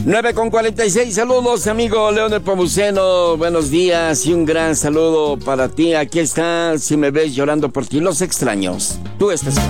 9:46, saludos amigo Leonel Pomuceno, buenos días y un gran saludo para ti. Aquí está, si me ves llorando por ti, Los Extraños. Tú estás